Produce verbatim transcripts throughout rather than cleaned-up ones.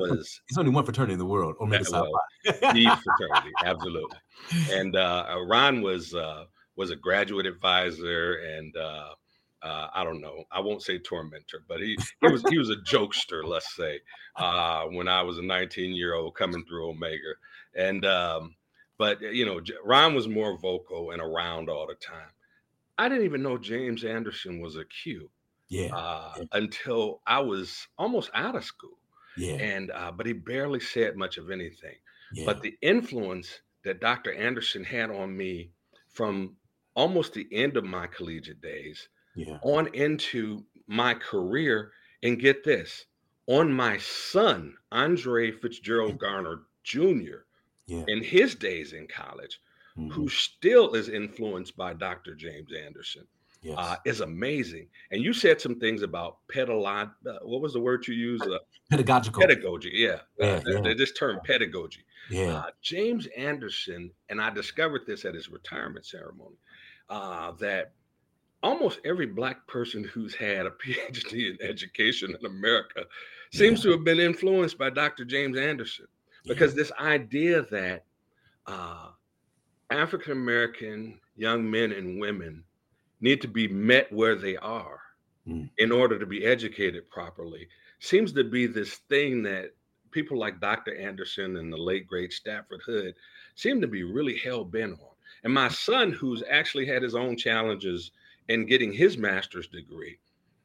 was It's only one fraternity in the world, Omega Psi well, Phi. the fraternity, absolutely. And uh, Ron was uh, was a graduate advisor, and uh, uh, I don't know, I won't say tormentor, but he he was he was a jokester, let's say, uh, when I was a nineteen year old coming through Omega, and um, but you know, Ron was more vocal and around all the time. I didn't even know James Anderson was a Q Yeah, uh, yeah, until I was almost out of school. yeah, And uh, but he barely said much of anything. yeah, But the influence that Doctor Anderson had on me from almost the end of my collegiate days yeah, on into my career, and get this, on my son, Andre Fitzgerald Garner Junior, yeah. in his days in college, Hmm. who still is influenced by Doctor James Anderson, uh, Yes. is amazing. And you said some things about pedalog. Uh, what was the word you used? Uh, Pedagogical. pedagogy. Yeah, uh, Yeah, yeah, th- this term pedagogy. yeah, Uh, James Anderson, and I discovered this at his retirement ceremony, uh, that almost every Black person who's had a PhD in education in America yeah, seems to have been influenced by Doctor James Anderson, yeah. because this idea that uh, African American young men and women need to be met where they are Mm. in order to be educated properly seems to be this thing that people like Doctor Anderson and the late great Stafford Hood seem to be really hell bent on. And my son, who's actually had his own challenges in getting his master's degree,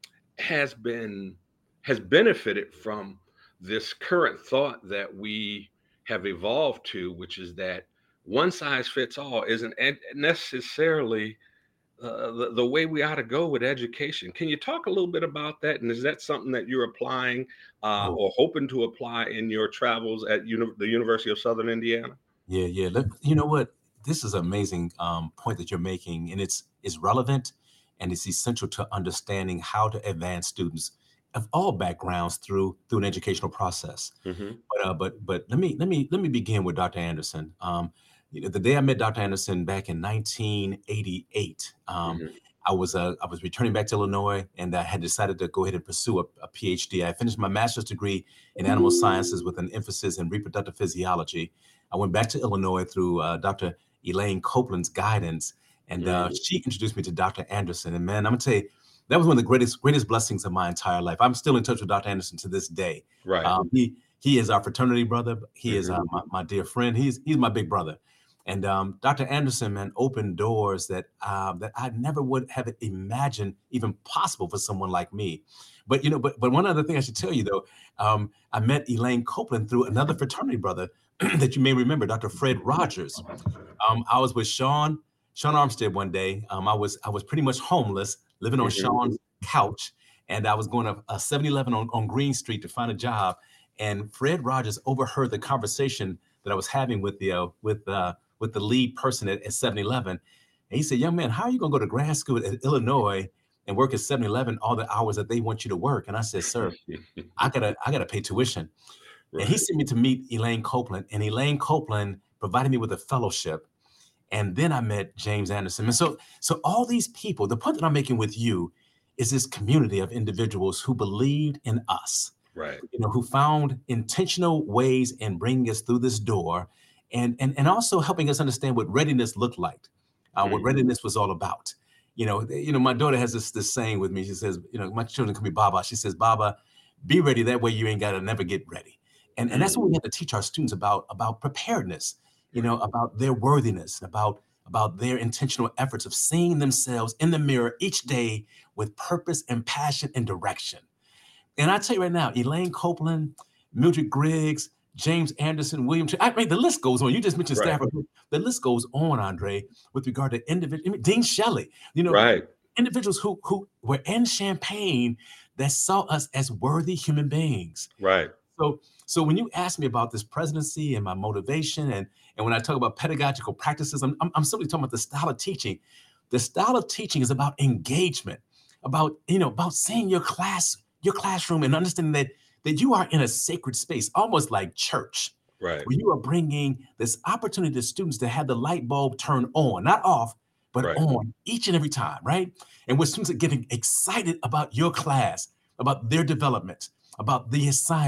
has been has benefited from this current thought that we have evolved to, which is that one size fits all isn't ed- necessarily uh, the, the way we ought to go with education. Can you talk a little bit about that? And is that something that you're applying uh, Oh, or hoping to apply in your travels at uni- the University of Southern Indiana? yeah, yeah. Let, you know what? This is an amazing um, point that you're making, and it's it's relevant and it's essential to understanding how to advance students of all backgrounds through through an educational process. Hmm. But uh, but but let me let me let me begin with Doctor Anderson. Um, you know, the day I met Doctor Anderson back in nineteen eighty-eight, um, Hmm. I was uh, I was returning back to Illinois, and I had decided to go ahead and pursue a, a PhD. I finished my master's degree in animal sciences with an emphasis in reproductive physiology. I went back to Illinois through uh, Doctor Elaine Copeland's guidance, and uh, Mm. she introduced me to Doctor Anderson. And man, I'm gonna tell you, that was one of the greatest greatest blessings of my entire life. I'm still in touch with Doctor Anderson to this day. Right. Um, he he is our fraternity brother. He is Hmm. uh, my, my dear friend. He's he's my big brother. And um, Doctor Anderson, man, opened doors that um, that I never would have imagined even possible for someone like me. But you know, but but one other thing I should tell you though, um, I met Elaine Copeland through another fraternity brother that you may remember, Doctor Fred Rogers. Um, I was with Sean Sean Armstead one day. Um, I was I was pretty much homeless, living on Hmm. Sean's couch, and I was going to a seven eleven on, on Green Street to find a job. And Fred Rogers overheard the conversation that I was having with the uh, with uh, with the lead person at, at seven eleven. And he said, "Young man, how are you going to go to grad school at Illinois and work at seven eleven all the hours that they want you to work?" And I said, "Sir, I gotta I gotta pay tuition." And he Right. sent me to meet Elaine Copeland, and Elaine Copeland provided me with a fellowship. And then I met James Anderson. And so, so all these people, the point that I'm making with you is this community of individuals who believed in us, Right. you know, who found intentional ways in bringing us through this door, and and and also helping us understand what readiness looked like, uh, what Mm. readiness was all about. You know, you know, my daughter has this this saying with me. She says, you know, my children call me Baba. She says, Baba, be ready. That way you ain't got to never get ready. And and that's Mm. what we have to teach our students about about preparedness. You Right. know, about their worthiness, about about their intentional efforts of seeing themselves in the mirror each day with purpose and passion and direction. And I tell you right now, Elaine Copeland, Mildred Griggs, James Anderson, William, Ch- I mean, the list goes on. You just mentioned Right. Stafford. The list goes on, Andre, with regard to individual. I mean, Dean Shelley, you know, Right. individuals who who were in Champaign that saw us as worthy human beings. Right. So, so when you ask me about this presidency and my motivation, and and when I talk about pedagogical practices, I'm, I'm, I'm simply talking about the style of teaching. The style of teaching is about engagement, about you know, about seeing your class, your classroom, and understanding that that you are in a sacred space, almost like church, Right. where you are bringing this opportunity to students to have the light bulb turn on, not off, but Right. on each and every time, right? And where students are getting excited about your class, about their development, about the assignment,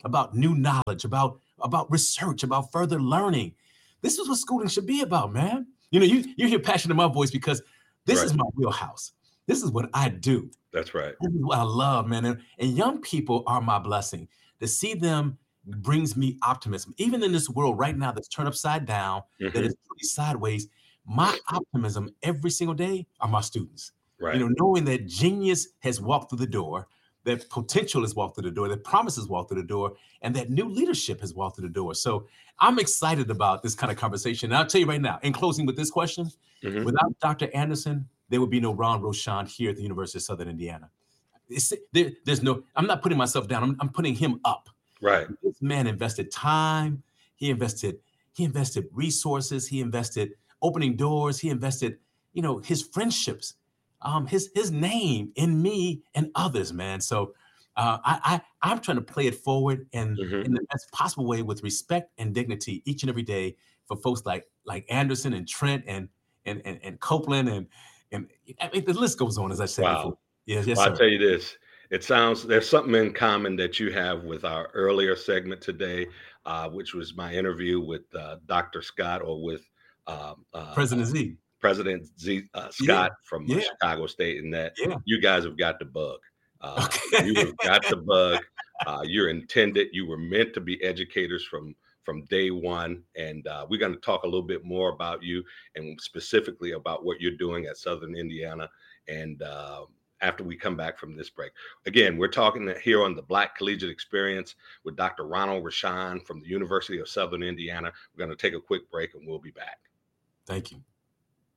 about new knowledge, about about research, about further learning. This is what schooling should be about, man. You know, you you hear passion in my voice because this Right. is my wheelhouse. This is what I do. That's right. This is what I love, man. And, and young people are my blessing. To see them brings me optimism. Even in this world right now that's turned upside down, that Hmm. is really sideways, my optimism every single day are my students. You Right. know, knowing that genius has walked through the door, that potential has walked through the door, that promise has walked through the door, and that new leadership has walked through the door. So I'm excited about this kind of conversation. And I'll tell you right now, in closing with this question, Hmm. without Doctor Anderson, there would be no Ron Rochon here at the University of Southern Indiana. It's, there, there's no, I'm not putting myself down. I'm, I'm putting him up. Right. This man invested time. He invested, he invested resources. He invested opening doors. He invested, you know, his friendships, um, his his name in me and others, man. So uh, I, I I'm trying to play it forward and Hmm. in the best possible way with respect and dignity each and every day for folks like like Anderson and Trent and and and, and Copeland and and I mean, the list goes on, as I said before. Wow. Yes, yes, Well, I'll sir. tell you this. It sounds there's something in common that you have with our earlier segment today, uh, which was my interview with uh, Doctor Scott, or with um, uh, President Z. President Z, uh, Yeah, Scott from uh, yeah, Chicago State, and that yeah. you guys have got the bug. Uh, you Okay. have got the bug. Uh, you're intended. You were meant to be educators from from day one, and uh, we're going to talk a little bit more about you and specifically about what you're doing at Southern Indiana. And uh, after we come back from this break, again, we're talking here on the Black Collegiate Experience with Doctor Ronald Rochon from the University of Southern Indiana. We're going to take a quick break, and we'll be back. Thank you.